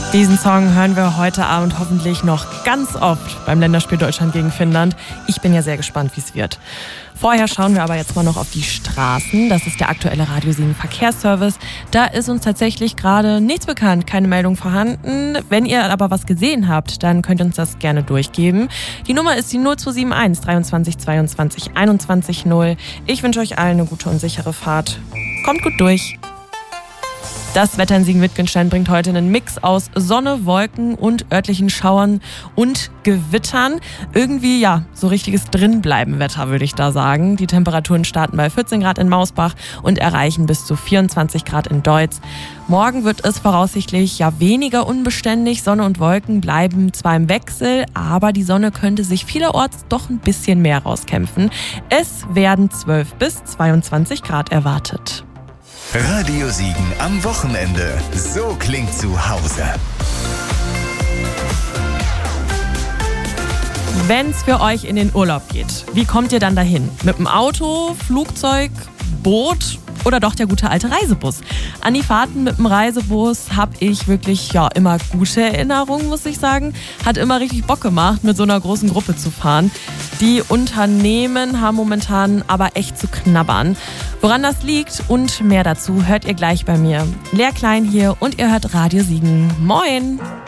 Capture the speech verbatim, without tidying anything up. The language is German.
Diesen Song hören wir heute Abend hoffentlich noch ganz oft beim Länderspiel Deutschland gegen Finnland. Ich bin ja sehr gespannt, wie es wird. Vorher schauen wir aber jetzt mal noch auf die Straßen. Das ist der aktuelle Radio sieben Verkehrsservice. Da ist uns tatsächlich gerade nichts bekannt, keine Meldung vorhanden. Wenn ihr aber was gesehen habt, dann könnt ihr uns das gerne durchgeben. Die Nummer ist die null zwei sieben eins dreiundzwanzig zweiundzwanzig einundzwanzig null. Ich wünsche euch allen eine gute und sichere Fahrt. Kommt gut durch. Das Wetter in Siegen-Wittgenstein bringt heute einen Mix aus Sonne, Wolken und örtlichen Schauern und Gewittern. Irgendwie, ja, so richtiges Drinbleiben-Wetter, würde ich da sagen. Die Temperaturen starten bei vierzehn Grad in Mausbach und erreichen bis zu vierundzwanzig Grad in Deutz. Morgen wird es voraussichtlich ja weniger unbeständig. Sonne und Wolken bleiben zwar im Wechsel, aber die Sonne könnte sich vielerorts doch ein bisschen mehr rauskämpfen. Es werden zwölf bis zweiundzwanzig Grad erwartet. Radio Siegen am Wochenende. So klingt zu Hause. Wenn's für euch in den Urlaub geht, wie kommt ihr dann dahin? Mit dem Auto, Flugzeug, Boot oder doch der gute alte Reisebus? An die Fahrten mit dem Reisebus habe ich wirklich ja immer gute Erinnerungen, muss ich sagen. Hat immer richtig Bock gemacht, mit so einer großen Gruppe zu fahren. Die Unternehmen haben momentan aber echt zu knabbern. Woran das liegt und mehr dazu hört ihr gleich bei mir. Lea Klein hier und ihr hört Radio Siegen. Moin!